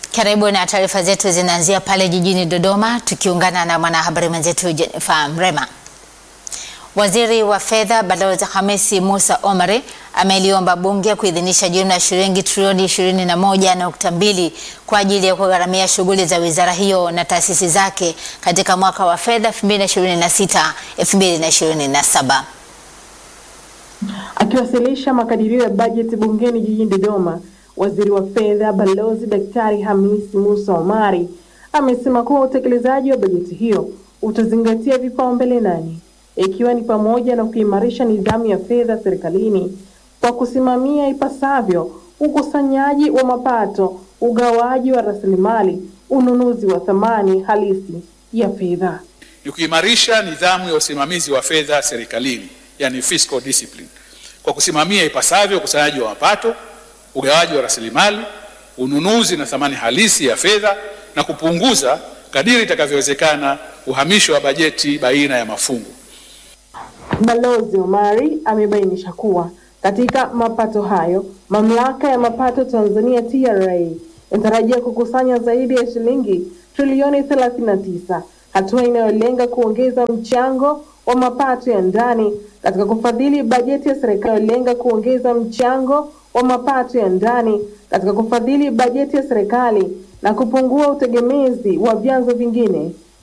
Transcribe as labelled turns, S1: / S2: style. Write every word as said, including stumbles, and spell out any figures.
S1: Karibu na taarifa zetu zinaanzia pale jijini Dodoma, tukiungana na mwanahabari mwenzetu Jennifer Mrema. Waziri wa Fedha Balozi Hamisi Musa Omari ameliomba bunge kuidhinisha jumla ya shilingi trilioni ishirini na moja nukta mbili kwa ajili ya kugharamia shughuli za wizara hiyo na taasisi zake katika mwaka wa fedha elfu mbili na ishirini na sita elfu mbili na ishirini na saba.
S2: Akiwasilisha makadirio ya bajeti bungeni jijini Dodoma, Waziri wa Fedha Balozi Daktari Hamisi Musa Omari amesema kuwa utekelezaji wa bajeti hiyo utazingatia vipaumbele nane, ikiwa ni pamoja na kuimarisha nidhamu ya fedha serikalini kwa kusimamia ipasavyo ukusanyaji wa mapato, ugawaji wa rasilimali, ununuzi wa thamani halisi ya fedha.
S3: Ni kuimarisha nidhamu ya usimamizi wa fedha serikalini, yani fiscal discipline, kwa kusimamia ipasavyo ukusanyaji wa mapato, ugawaji wa rasilimali, ununuzi na thamani halisi ya fedha, na kupunguza kadiri itakavyowezekana uhamisho wa bajeti baina ya mafungu.
S2: Balozi Omari amebainisha kuwa katika mapato hayo, Mamlaka ya Mapato Tanzania T R A inatarajia kukusanya zaidi ya shilingi trilioni thelathini na tisa, hatua inayolenga kuongeza mchango wa mapato ya ndani katika kufadhili bajeti ya serikali, lenga kuongeza mchango wa mapato ya ndani katika kufadhili bajeti ya serikali na kupungua utegemezi wa vyanzo vingine